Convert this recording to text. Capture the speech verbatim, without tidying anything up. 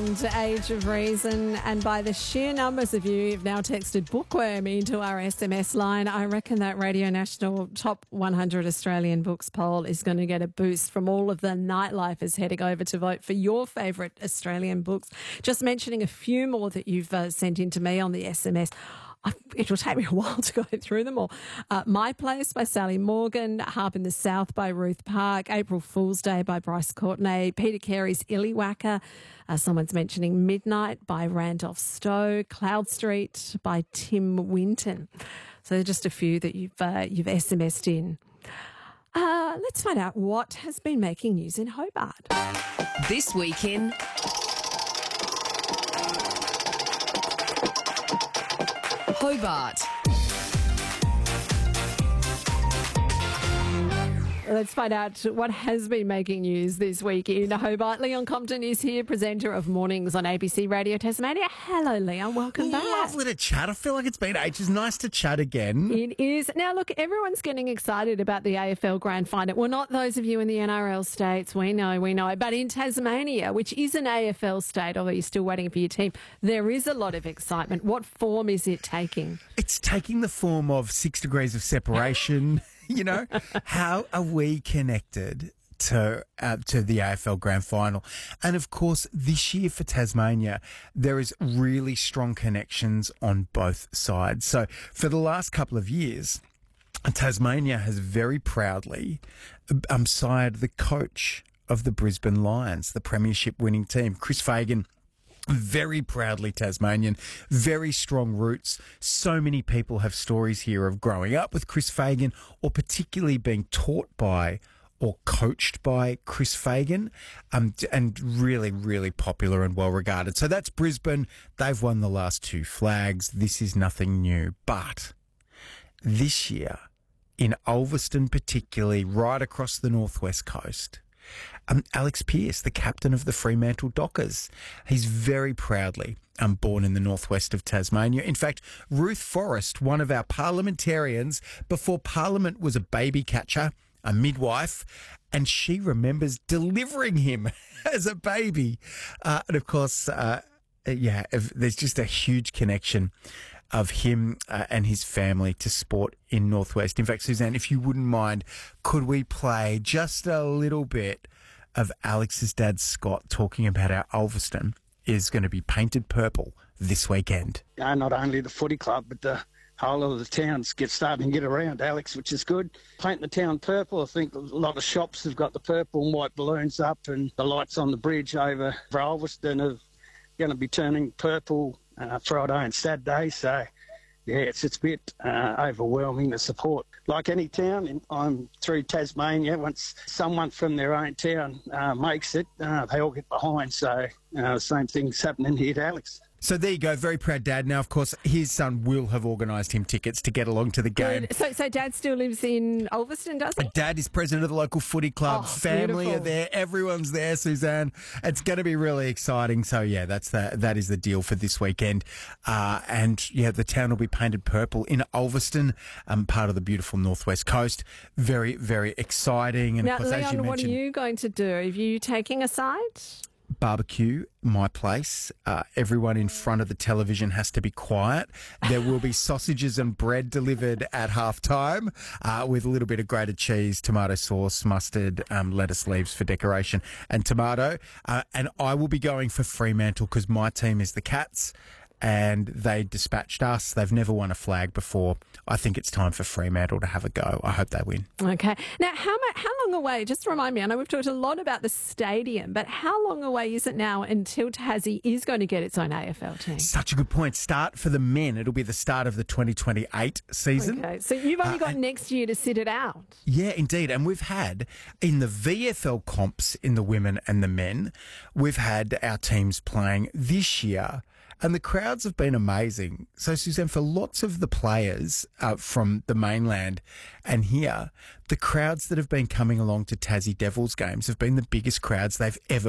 and Age of Reason. And by the sheer numbers of you who've now texted Bookworm into our S M S line, I reckon that Radio National Top one hundred Australian Books poll is going to get a boost from all of the nightlifers heading over to vote for your favourite Australian books. Just mentioning a few more that you've uh, sent in to me on the S M S. It will take me a while to go through them all. Uh, My Place by Sally Morgan, Harp in the South by Ruth Park, April Fool's Day by Bryce Courtenay, Peter Carey's Illywacker, uh, someone's mentioning Midnight by Randolph Stowe, Cloud Street by Tim Winton. So they're just a few that you've uh, you've S M S'd in. Uh, let's find out what has been making news in Hobart. This week in Hobart. Let's find out what has been making news this week in Hobart. Leon Compton is here, presenter of Mornings on A B C Radio Tasmania. Hello, Leon. Welcome back. Lovely to chat. I feel like it's been ages. Nice to chat again. It is. Now, look, everyone's getting excited about the A F L Grand Final. Well, not those of you in the N R L states. We know, we know. But in Tasmania, which is an A F L state, although you're still waiting for your team, there is a lot of excitement. What form is it taking? It's taking the form of six degrees of separation. You know, how are we connected to uh, to the A F L Grand Final? And of course, this year for Tasmania, there is really strong connections on both sides. So for the last couple of years, Tasmania has very proudly um, sired the coach of the Brisbane Lions, the premiership winning team, Chris Fagan. Very proudly Tasmanian, very strong roots. So many people have stories here of growing up with Chris Fagan or particularly being taught by or coached by Chris Fagan, um, and really, really popular and well regarded. So that's Brisbane. They've won the last two flags. This is nothing new. But this year, in Ulverston particularly, right across the northwest coast, Um, Alex Pearce, the captain of the Fremantle Dockers. He's very proudly um, born in the northwest of Tasmania. In fact, Ruth Forrest, one of our parliamentarians, before Parliament was a baby catcher, a midwife, and she remembers delivering him as a baby. Uh, and of course, uh, yeah, there's just a huge connection of him uh, and his family to sport in Northwest. In fact, Suzanne, if you wouldn't mind, could we play just a little bit of Alex's dad, Scott, talking about how Ulverston is going to be painted purple this weekend? Uh, not only the footy club, but the whole of the towns get starting to get around, Alex, which is good. Painting the town purple, I think a lot of shops have got the purple and white balloons up, and the lights on the bridge over for Ulverston are going to be turning purple Uh, Friday and Saturday, so yeah, it's it's a bit uh, overwhelming, the support. Like any town, and I'm through Tasmania. Once someone from their own town uh, makes it, uh, they all get behind. So uh, the same thing's happening here to Alex. So there you go, very proud dad. Now, of course, his son will have organised him tickets to get along to the game. Good. So, so Dad still lives in Ulverston, does he? Dad is president of the local footy club. Oh, Family beautiful. are there. Everyone's there, Suzanne. It's going to be really exciting. So, yeah, that's the, that is the deal for this weekend. Uh, and, yeah, the town will be painted purple in Ulverston, um, part of the beautiful northwest coast. Very, very exciting. And Now, of course, Leon, as you what are mentioned, you going to do? Are you taking a side? barbecue, My Place. Uh, everyone in front of the television has to be quiet. There will be sausages and bread delivered at half time uh, with a little bit of grated cheese, tomato sauce, mustard, um, lettuce leaves for decoration, and tomato. Uh, and I will be going for Fremantle because my team is the Cats. And they dispatched us. They've never won a flag before. I think it's time for Fremantle to have a go. I hope they win. Okay. Now, how much, how long away, just to remind me, I know we've talked a lot about the stadium, but how long away is it now until Tassie is going to get its own A F L team? Such a good point. Start for the men. It'll be the start of the twenty twenty-eight season. Okay, so you've only Uh, got next year to sit it out. Yeah, indeed. And we've had, in the V F L comps in the women and the men, we've had our teams playing this year. And the crowds have been amazing. So, Suzanne, for lots of the players uh, from the mainland and here, the crowds that have been coming along to Tassie Devils games have been the biggest crowds they've ever